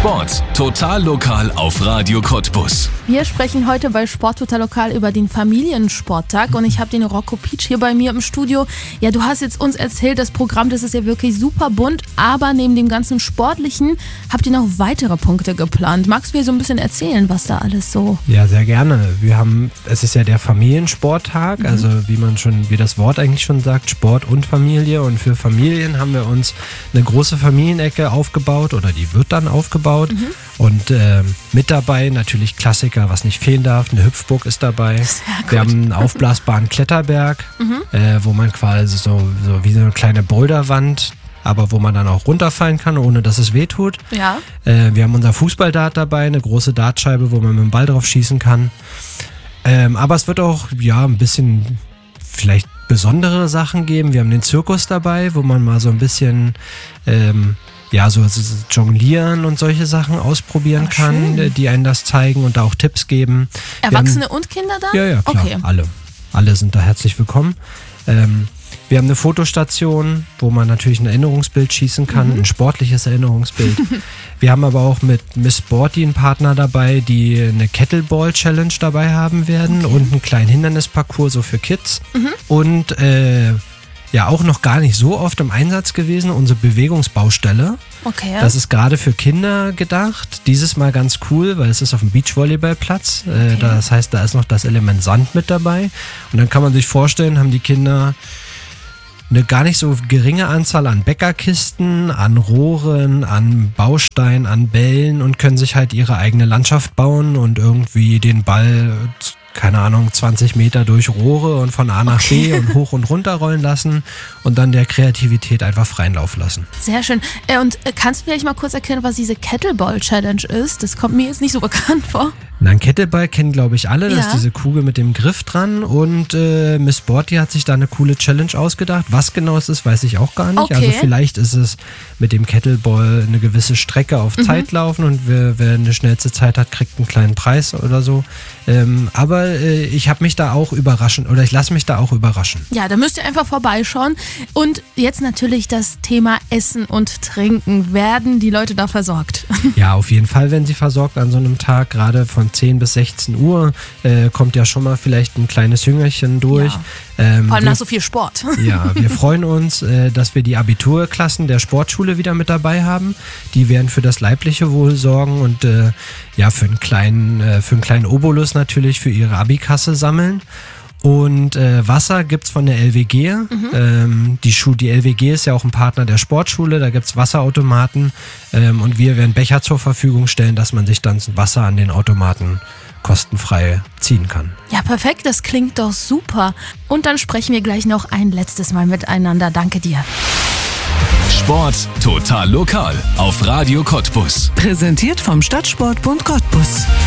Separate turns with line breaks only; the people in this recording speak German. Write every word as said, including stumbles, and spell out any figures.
Sport total lokal auf Radio Cottbus.
Wir sprechen heute bei Sport total lokal über den Familiensporttag und ich habe den Rocco Pietsch hier bei mir im Studio. Ja, du hast jetzt uns erzählt, das Programm, das ist ja wirklich super bunt, aber neben dem ganzen Sportlichen habt ihr noch weitere Punkte geplant. Magst du mir so ein bisschen erzählen, was da alles so...
Ja, sehr gerne. Wir haben, es ist ja der Familiensporttag, mhm. also wie man schon, wie das Wort eigentlich schon sagt, Sport und Familie, und für Familien haben wir uns eine große Familienecke aufgebaut oder die wird dann aufgebaut mhm. und äh, mit dabei natürlich Klassiker, was nicht fehlen darf, eine Hüpfburg ist dabei. Wir haben einen aufblasbaren Kletterberg, mhm. äh, wo man quasi so, so wie so eine kleine Boulderwand, aber wo man dann auch runterfallen kann, ohne dass es weh tut.
Ja.
Äh, wir haben unser Fußballdart dabei, eine große Dartscheibe, wo man mit dem Ball drauf schießen kann. Ähm, aber es wird auch ja ein bisschen vielleicht besondere Sachen geben. Wir haben den Zirkus dabei, wo man mal so ein bisschen ähm, ja so, so jonglieren und solche Sachen ausprobieren
Ach,
kann,
schön.
die einen das zeigen und da auch Tipps geben.
Erwachsene
haben,
und Kinder da?
Ja, ja, klar,
okay.
alle. Alle sind da herzlich willkommen. Ähm, wir haben eine Fotostation, wo man natürlich ein Erinnerungsbild schießen kann, mhm. ein sportliches Erinnerungsbild. Wir haben aber auch mit Miss Sporty einen Partner dabei, die eine Kettleball-Challenge dabei haben werden okay. und einen kleinen Hindernisparcours so für Kids. Mhm. Und äh, ja, auch noch gar nicht so oft im Einsatz gewesen, unsere Bewegungsbaustelle.
Okay.
Das ist gerade für Kinder gedacht. Dieses Mal ganz cool, weil es ist auf dem Beachvolleyballplatz. Okay. Das heißt, da ist noch das Element Sand mit dabei. Und dann kann man sich vorstellen, haben die Kinder eine gar nicht so geringe Anzahl an Bäckerkisten, an Rohren, an Bausteinen, an Bällen und können sich halt ihre eigene Landschaft bauen und irgendwie den Ball, keine Ahnung, zwanzig Meter durch Rohre und von A nach okay. B und hoch und runter rollen lassen und dann der Kreativität einfach freien Lauf lassen.
Sehr schön. Äh, und äh, kannst du vielleicht mal kurz erklären, was diese Kettleball-Challenge ist? Das kommt mir jetzt nicht so bekannt vor.
Nein, Kettleball kennen, glaube ich, alle. Das
ja.
ist diese Kugel mit dem Griff dran. Und äh, Miss Sporty hat sich da eine coole Challenge ausgedacht. Was genau es ist, weiß ich auch gar nicht.
Okay.
Also vielleicht ist es mit dem Kettleball eine gewisse Strecke auf mhm. Zeit laufen und wer, wer eine schnellste Zeit hat, kriegt einen kleinen Preis oder so. Ähm, aber äh, ich habe mich da auch überraschen oder ich lasse mich da auch überraschen.
Ja, da müsst ihr einfach vorbeischauen. Und jetzt natürlich das Thema Essen und Trinken. Werden die Leute da versorgt?
Ja, auf jeden Fall werden sie versorgt an so einem Tag. Gerade von zehn bis sechzehn Uhr äh, kommt ja schon mal vielleicht ein kleines Jüngerchen durch.
Ja.
Ähm,
Vor allem
wir,
nach so viel Sport.
Ja, wir freuen uns, äh, dass wir die Abiturklassen der Sportschule wieder mit dabei haben. Die werden für das leibliche Wohl sorgen und äh, ja für einen kleinen, äh, für einen kleinen Obolus natürlich für ihre Abikasse sammeln. Und äh, Wasser gibt's von der L W G. Mhm. Ähm, die, Schu- die L W G ist ja auch ein Partner der Sportschule. Da gibt's Wasserautomaten ähm, und wir werden Becher zur Verfügung stellen, dass man sich dann Wasser an den Automaten kostenfrei ziehen kann.
Ja, perfekt. Das klingt doch super. Und dann sprechen wir gleich noch ein letztes Mal miteinander. Danke dir.
Sport total lokal auf Radio Cottbus.
Präsentiert vom Stadtsportbund Cottbus.